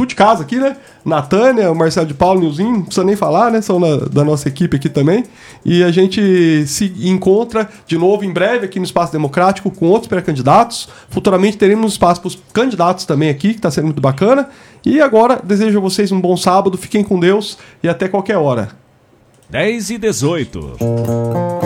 tudo de casa aqui, né? Natânia, o Marcelo de Paulo, o Nilzinho, não precisa nem falar, né? São da nossa equipe aqui também. E a gente se encontra de novo em breve aqui no Espaço Democrático com outros pré-candidatos. Futuramente teremos espaço para os candidatos também aqui, que está sendo muito bacana. E agora, desejo a vocês um bom sábado, fiquem com Deus e até qualquer hora. 10h18.